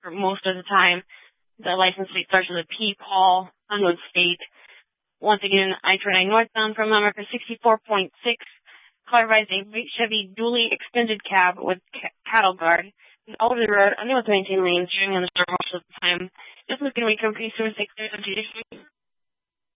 for most of the time. The license plate starts with a P, Paul, unknown state. Once again, I-29 northbound from America 64.6. Car rides a Chevy dually extended cab with cattle guard. All over the road, unable to maintain lanes, driving on the shore most of the time. Just looking to make increase to 6 there's a judicial